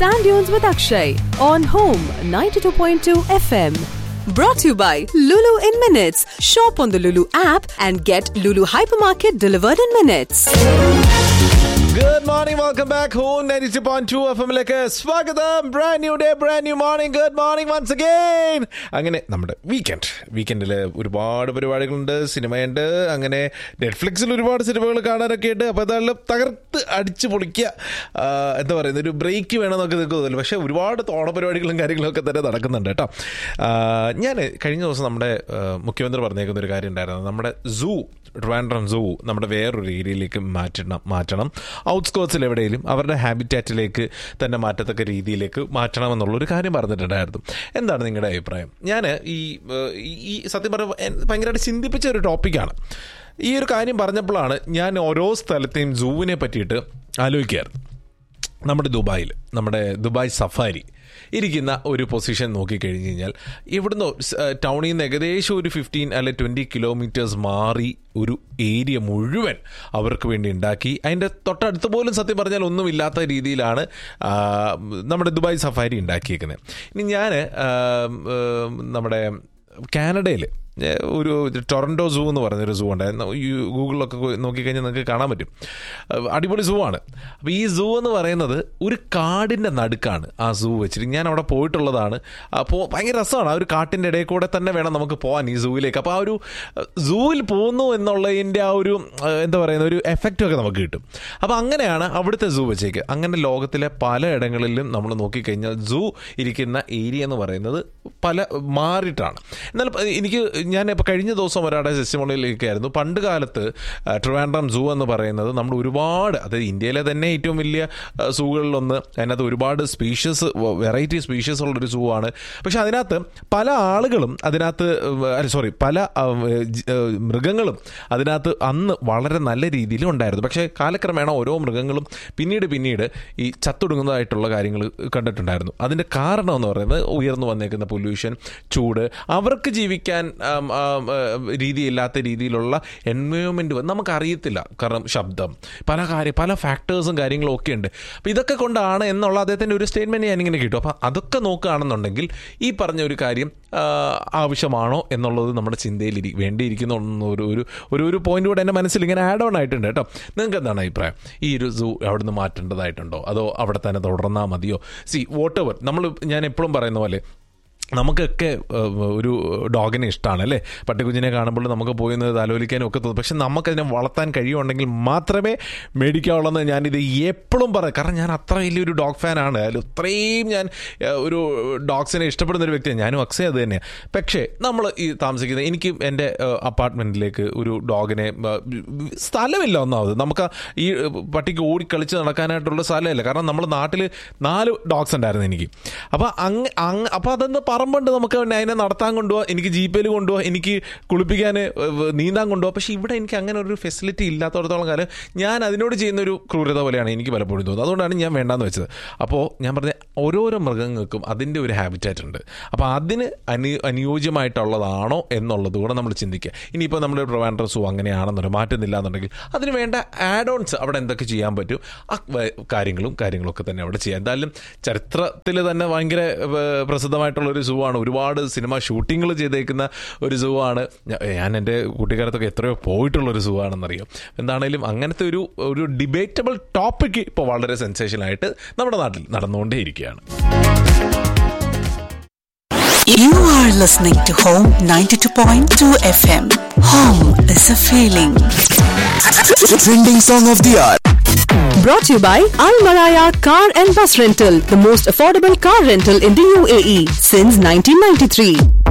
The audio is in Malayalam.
Sand Dunes with Akshay on Home 92.2 FM. Brought to you by Lulu in Minutes. Shop on the Lulu app and get Lulu Hypermarket delivered in minutes. Good morning, welcome back home 92.2 FM-ലേക്ക് സ്വാഗതം. Brand new day, brand new morning. Good morning once again. അങ്ങനെ നമ്മുടെ വീക്കെൻഡിൽ ഒരുപാട് പരിപാടികളുണ്ട്, സിനിമയുണ്ട്, അങ്ങനെ നെറ്റ്ഫ്ലിക്സിൽ ഒരുപാട് സിനിമകൾ കാണാനൊക്കെ ഉണ്ട്. അപ്പോൾ അതെല്ലാം തകർത്ത് അടിച്ച് പൊളിക്കുക, എന്താ പറയുന്നത്, ഒരു ബ്രേക്ക് വേണമെന്നൊക്കെ നിൽക്കുന്നില്ല. പക്ഷേ ഒരുപാട് ഓണപരിപാടികളും കാര്യങ്ങളൊക്കെ തന്നെ നടക്കുന്നുണ്ട് കേട്ടോ. ഞാൻ കഴിഞ്ഞ ദിവസം നമ്മുടെ മുഖ്യമന്ത്രി പറഞ്ഞേക്കുന്ന ഒരു കാര്യം ഉണ്ടായിരുന്നു. നമ്മുടെ ട്രിവാൻഡ്രം സൂ നമ്മുടെ വേറൊരു ഏരിയയിലേക്ക് മാറ്റണം, ഔട്ട്സ്കേർട്സിൽ എവിടെയെങ്കിലും അവരുടെ ഹാബിറ്റാറ്റിലേക്ക് തന്നെ മാറ്റത്തക്ക രീതിയിലേക്ക് മാറ്റണമെന്നുള്ളൊരു കാര്യം പറഞ്ഞിട്ടുണ്ടായിരുന്നു. എന്താണ് നിങ്ങളുടെ അഭിപ്രായം? ഞാൻ ഈ സത്യം പറഞ്ഞാൽ ഭയങ്കരമായിട്ട് ചിന്തിപ്പിച്ച ഒരു ടോപ്പിക്കാണ്. ഈ ഒരു കാര്യം പറഞ്ഞപ്പോഴാണ് ഞാൻ ഓരോ സ്ഥലത്തെയും സൂവിനെ പറ്റിയിട്ട് ആലോചിക്കുകയായിരുന്നു. നമ്മുടെ ദുബായ് സഫാരി ഇരിക്കുന്ന ഒരു പൊസിഷൻ നോക്കിക്കഴിഞ്ഞ് കഴിഞ്ഞാൽ ഇവിടുന്ന് ടൗണിൽ നിന്ന് ഏകദേശം ഒരു 15 അല്ലെ 20 കിലോമീറ്റേഴ്സ് മാറി ഒരു ഏരിയ മുഴുവൻ അവർക്ക് വേണ്ടി ഉണ്ടാക്കി. അതിൻ്റെ തൊട്ടടുത്ത് പോലും സത്യം പറഞ്ഞാൽ ഒന്നുമില്ലാത്ത രീതിയിലാണ് നമ്മുടെ ദുബായ് സഫാരി ഉണ്ടാക്കിയേക്കുന്നത്. ഇനി ഞാൻ നമ്മുടെ കാനഡയിൽ ഒരു ടൊറൻറ്റോ സൂ എന്ന് പറഞ്ഞൊരു സൂ ഉണ്ടായിരുന്നു. ഗൂഗിളിലൊക്കെ നോക്കിക്കഴിഞ്ഞാൽ നിങ്ങൾക്ക് കാണാൻ പറ്റും. അടിപൊളി സൂ ആണ്. അപ്പോൾ ഈ സൂ എന്ന് പറയുന്നത് ഒരു കാടിൻ്റെ നടുക്കാണ് ആ സൂ വെച്ചിട്ട്. ഞാൻ അവിടെ പോയിട്ടുള്ളതാണ്. അപ്പോൾ ഭയങ്കര രസമാണ്. ആ ഒരു കാട്ടിൻ്റെ ഇടയിൽ കൂടെ തന്നെ വേണം നമുക്ക് പോകാൻ ഈ സൂവിലേക്ക്. അപ്പോൾ ആ ഒരു സൂവിൽ പോകുന്നു എന്നുള്ളതിൻ്റെ ആ ഒരു എന്താ പറയുന്ന ഒരു എഫക്റ്റൊക്കെ നമുക്ക് കിട്ടും. അപ്പോൾ അങ്ങനെയാണ് അവിടുത്തെ സൂ വെച്ചേക്ക്. അങ്ങനെ ലോകത്തിലെ പലയിടങ്ങളിലും നമ്മൾ നോക്കിക്കഴിഞ്ഞാൽ സൂ ഇരിക്കുന്ന ഏരിയ എന്ന് പറയുന്നത് മാറിയിട്ടാണ്. എന്നാൽ ഞാൻ ഇപ്പോൾ കഴിഞ്ഞ ദിവസം ഒരാളുടെ ടെസ്റ്റിമോണിയിലേക്കായിരുന്നു. പണ്ട് കാലത്ത് ട്രിവാൻഡ്രം സൂ എന്ന് പറയുന്നത് നമ്മൾ ഒരുപാട്, അതായത് ഇന്ത്യയിലെ തന്നെ ഏറ്റവും വലിയ സൂകളിലൊന്ന്, അതിനകത്ത് ഒരുപാട് വെറൈറ്റി സ്പീഷീസ് ഉള്ളൊരു സൂ ആണ്. പക്ഷെ അതിനകത്ത് പല ആളുകളും പല മൃഗങ്ങളും അതിനകത്ത് അന്ന് വളരെ നല്ല രീതിയിൽ ഉണ്ടായിരുന്നു. പക്ഷേ കാലക്രമേണ ഓരോ മൃഗങ്ങളും പിന്നീട് ഈ ചത്തൊടുങ്ങുന്നതായിട്ടുള്ള കാര്യങ്ങൾ കണ്ടിട്ടുണ്ടായിരുന്നു. അതിൻ്റെ കാരണം എന്ന് പറയുന്നത് ഉയർന്നു വന്നേക്കുന്ന പൊല്യൂഷൻ, ചൂട്, അവർക്ക് ജീവിക്കാൻ രീതിയില്ലാത്ത രീതിയിലുള്ള എൻവയോൺമെൻറ്റ് നമുക്കറിയത്തില്ല. കാരണം ശബ്ദം, പല ഫാക്ടേഴ്സും കാര്യങ്ങളും ഒക്കെ ഉണ്ട്. അപ്പോൾ ഇതൊക്കെ കൊണ്ടാണ് എന്നുള്ള അദ്ദേഹത്തിൻ്റെ ഒരു സ്റ്റേറ്റ്മെൻറ്റ് ഞാനിങ്ങനെ കിട്ടും. അപ്പോൾ അതൊക്കെ നോക്കുകയാണെന്നുണ്ടെങ്കിൽ ഈ പറഞ്ഞ ഒരു കാര്യം ആവശ്യമാണോ എന്നുള്ളത് നമ്മുടെ ചിന്തയിൽ വേണ്ടിയിരിക്കുന്ന ഒരു പോയിന്റ് കൂടെ എൻ്റെ മനസ്സിൽ ഇങ്ങനെ ആഡ് ഓൺ ആയിട്ടുണ്ട് കേട്ടോ. നിങ്ങൾക്ക് എന്താണ് അഭിപ്രായം? ഈ ഒരു സൂ അവിടെ നിന്ന് മാറ്റേണ്ടതായിട്ടുണ്ടോ, അതോ അവിടെ തന്നെ തുടർന്നാൽ മതിയോ? വോട്ടെവർ, ഞാൻ എപ്പോഴും പറയുന്ന പോലെ നമുക്കൊക്കെ ഒരു ഡോഗിനെ ഇഷ്ടമാണ് അല്ലേ? പട്ടിക്കുഞ്ഞിനെ കാണുമ്പോൾ നമുക്ക് പോയി ആലോചിക്കാനും ഒക്കെ തോന്നും. പക്ഷെ നമുക്കതിനെ വളർത്താൻ കഴിയുമെങ്കിൽ മാത്രമേ മേടിക്കാവുള്ളൂ ഞാനിത് എപ്പോഴും പറയും. കാരണം ഞാൻ അത്ര വലിയൊരു ഡോഗ് ഫാനാണ്. അതിൽ ഇത്രയും ഞാൻ ഒരു ഡോഗ്സിനെ ഇഷ്ടപ്പെടുന്ന ഒരു വ്യക്തിയാണ്. ഞാനും അക്സേ അത് തന്നെയാണ്. പക്ഷേ നമ്മൾ ഈ താമസിക്കുന്നത്, എനിക്ക് എൻ്റെ അപ്പാർട്ട്മെൻറ്റിലേക്ക് ഒരു ഡോഗിനെ സ്ഥലമില്ല. ഒന്നാമത് നമുക്ക് ഈ പട്ടിക്ക് ഓടിക്കളിച്ച് നടക്കാനായിട്ടുള്ള സ്ഥലമില്ല. കാരണം നമ്മുടെ നാട്ടിൽ 4 ഡോഗ്സ് ഉണ്ടായിരുന്നു എനിക്ക്. അപ്പോൾ അതൊന്ന് പറമ്പുണ്ട്, നമുക്ക് അതിനെ നടത്താൻ കൊണ്ടുപോകാം, എനിക്ക് ജീപ്പയിൽ കൊണ്ടുപോകാം, എനിക്ക് കുളിപ്പിക്കാൻ, നീന്താൻ കൊണ്ടുപോകാം. പക്ഷേ ഇവിടെ എനിക്ക് അങ്ങനെ ഒരു ഫെസിലിറ്റി ഇല്ലാത്തടത്തോളം കാലം ഞാൻ അതിനോട് ചെയ്യുന്നൊരു ക്രൂരത പോലെയാണ് എനിക്ക് പലപ്പോഴും തോന്നുന്നത്. അതുകൊണ്ടാണ് ഞാൻ വേണ്ടാന്ന് വെച്ചത്. അപ്പോൾ ഞാൻ പറഞ്ഞ ഓരോരോ മൃഗങ്ങൾക്കും അതിൻ്റെ ഒരു ഹാബിറ്റാറ്റ് ഉണ്ട്. അപ്പോൾ അതിന് അനുയോജ്യമായിട്ടുള്ളതാണോ എന്നുള്ളത് കൂടെ നമ്മൾ ചിന്തിക്കുക. ഇനിയിപ്പോൾ നമ്മുടെ ട്രിവാൻഡ്രം സൂ അങ്ങനെയാണെന്നുണ്ടെങ്കിൽ, മാറ്റുന്നില്ല എന്നുണ്ടെങ്കിൽ അതിന് വേണ്ട ആഡ് ഓൺസ് അവിടെ എന്തൊക്കെ ചെയ്യാൻ പറ്റും, ആ കാര്യങ്ങളൊക്കെ തന്നെ അവിടെ ചെയ്യാം. എന്തായാലും ചരിത്രത്തിൽ തന്നെ ഭയങ്കര പ്രസിദ്ധമായിട്ടുള്ളൊരു സൂ ആണ്. ഒരുപാട് സിനിമ ഷൂട്ടിങ്ങൾ ചെയ്തേക്കുന്ന ഒരു സൂ ആണ്. ഞാൻ എൻ്റെ കുട്ടിക്കാലത്തൊക്കെ എത്രയോ പോയിട്ടുള്ളൊരു സൂ ആണെന്നറിയാം. എന്താണേലും അങ്ങനത്തെ ഒരു ഡിബേറ്റബിൾ ടോപ്പിക്ക് ഇപ്പോൾ വളരെ സെൻസേഷനായിട്ട് നമ്മുടെ നാട്ടിൽ നടന്നുകൊണ്ടേയിരിക്കുകയാണ്. You are listening to Home 92.2 FM. Home is a feeling. Trending song of the hour. Brought to you by Al Maraya Car and Bus Rental, the most affordable car rental in the UAE since 1993.